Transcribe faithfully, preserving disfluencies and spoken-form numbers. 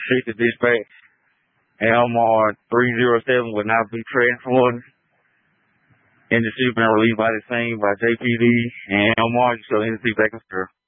Street to dispatch. L M R three oh seven will not be transported. Industry been relieved by the same by J P D and L M R. You show N C back in stir.